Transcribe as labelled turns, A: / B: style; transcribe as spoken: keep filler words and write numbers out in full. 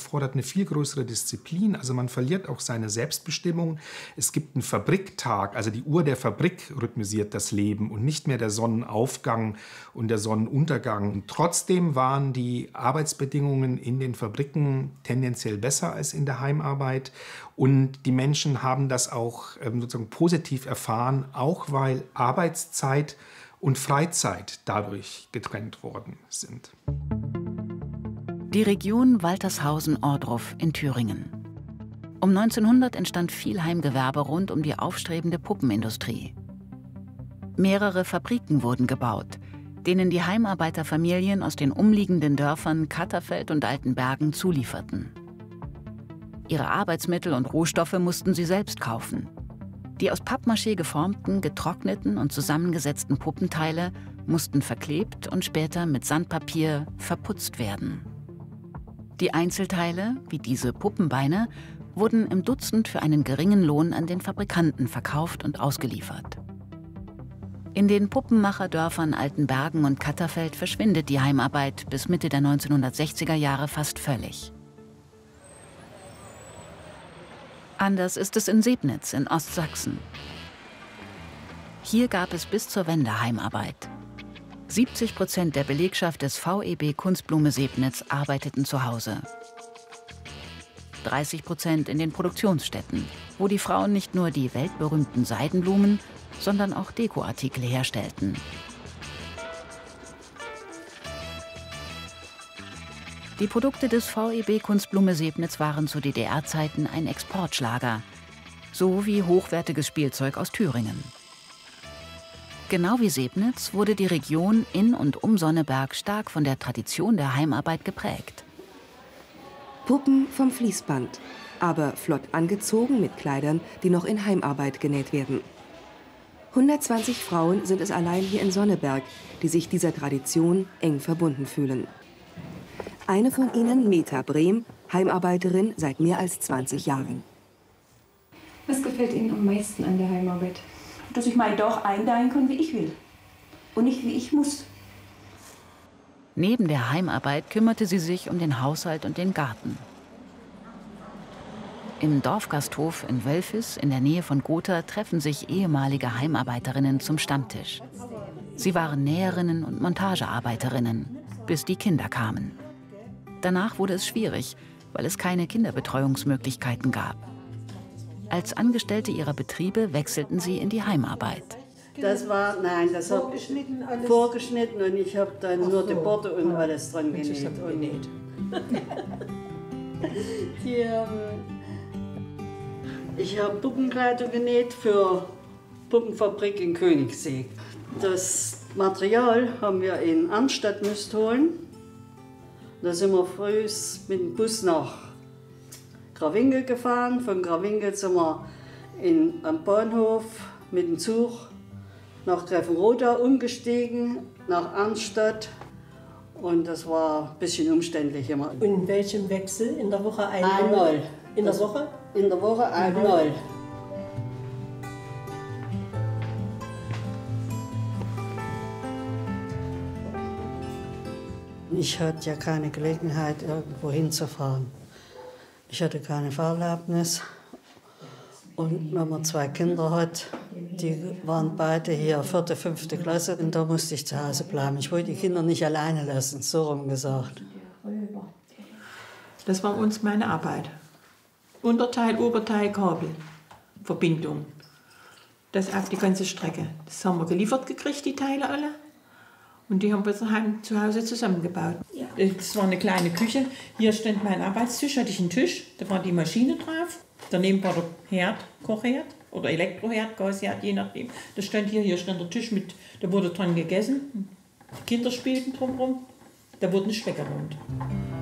A: erfordert eine viel größere Disziplin. Also man verliert auch seine Selbstbestimmung. Es gibt einen Fabriktag, also die Uhr der Fabrik rhythmisiert das Leben und nicht mehr der Sonnenaufgang und der Sonnenuntergang. Und trotzdem waren die Arbeitsbedingungen in den Fabriken tendenziell besser als in der Heimarbeit. Und die Menschen haben das auch ähm, sozusagen positiv erfahren, auch weil Arbeitszeit und Freizeit dadurch getrennt worden sind.
B: Die Region Waltershausen-Ohrdruf in Thüringen. Um neunzehnhundert entstand viel Heimgewerbe rund um die aufstrebende Puppenindustrie. Mehrere Fabriken wurden gebaut, denen die Heimarbeiterfamilien aus den umliegenden Dörfern Katterfeld und Altenbergen zulieferten. Ihre Arbeitsmittel und Rohstoffe mussten sie selbst kaufen. Die aus Pappmaché geformten, getrockneten und zusammengesetzten Puppenteile mussten verklebt und später mit Sandpapier verputzt werden. Die Einzelteile, wie diese Puppenbeine, wurden im Dutzend für einen geringen Lohn an den Fabrikanten verkauft und ausgeliefert. In den Puppenmacherdörfern Altenbergen und Katterfeld verschwindet die Heimarbeit bis Mitte der neunzehnhundertsechziger Jahre fast völlig. Anders ist es in Sebnitz in Ostsachsen. Hier gab es bis zur Wende Heimarbeit. siebzig Prozent der Belegschaft des V E B Kunstblume Sebnitz arbeiteten zu Hause. dreißig Prozent in den Produktionsstätten, wo die Frauen nicht nur die weltberühmten Seidenblumen, sondern auch Dekoartikel herstellten. Die Produkte des V E B Kunstblume Sebnitz waren zu D D R-Zeiten ein Exportschlager, so wie hochwertiges Spielzeug aus Thüringen. Genau wie Sebnitz wurde die Region in und um Sonneberg stark von der Tradition der Heimarbeit geprägt.
C: Puppen vom Fließband, aber flott angezogen mit Kleidern, die noch in Heimarbeit genäht werden. hundertzwanzig Frauen sind es allein hier in Sonneberg, die sich dieser Tradition eng verbunden fühlen. Eine von ihnen, Meta Brehm, Heimarbeiterin seit mehr als zwanzig Jahren.
D: Was gefällt Ihnen am meisten an der Heimarbeit?
E: Dass ich meinen Tag einteilen kann, wie ich will. Und nicht, wie ich muss.
B: Neben der Heimarbeit kümmerte sie sich um den Haushalt und den Garten. Im Dorfgasthof in Wölfis in der Nähe von Gotha treffen sich ehemalige Heimarbeiterinnen zum Stammtisch. Sie waren Näherinnen und Montagearbeiterinnen, bis die Kinder kamen. Danach wurde es schwierig, weil es keine Kinderbetreuungsmöglichkeiten gab. Als Angestellte ihrer Betriebe wechselten sie in die Heimarbeit.
F: Das war, nein, das habe ich vorgeschnitten und ich habe dann nur die Borte und alles dran genäht. Und die, ähm, ich habe Puppenkleidung genäht für Puppenfabrik in Königssee. Das Material haben wir in Arnstadt müssen holen. Da sind wir früh mit dem Bus nach Gravingel gefahren. Von Gravingel sind wir in, am Bahnhof mit dem Zug nach Greffenroda umgestiegen, nach Arnstadt. Und das war ein bisschen umständlich immer.
G: Und in welchem Wechsel? In der Woche ein
F: Einmal.
G: In der Woche?
F: In der Woche einmal. Ich hatte ja keine Gelegenheit, irgendwo hinzufahren. Ich hatte keine Fahrerlaubnis. Und wenn man zwei Kinder hat, die waren beide hier, vierte, fünfte Klasse, und da musste ich zu Hause bleiben. Ich wollte die Kinder nicht alleine lassen, so rum gesagt.
G: Das war uns meine Arbeit. Unterteil, Oberteil, Kabel, Verbindung. Das auf die ganze Strecke. Das haben wir geliefert gekriegt, die Teile alle. Und die haben wir daheim zu Hause zusammengebaut. Ja. Das war eine kleine Küche. Hier stand mein Arbeitstisch, hatte ich einen Tisch, da war die Maschine drauf. Daneben war der Herd, Kochherd oder Elektroherd, Gasherd, je nachdem. Das stand hier, hier stand der Tisch mit, da wurde dran gegessen. Die Kinder spielten drumherum, da wurde nicht weggeräumt.